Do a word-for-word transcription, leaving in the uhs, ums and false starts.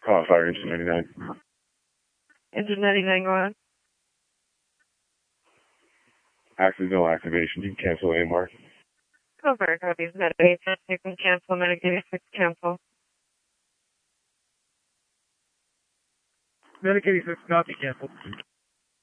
Call fire engine ninety-nine. Engine ninety-nine, go on. Accidental activation. You can cancel A M R. Go for it, copies. Medicaid six, you can cancel. Medicaid six, cancel. Medicaid six, copy, cancel.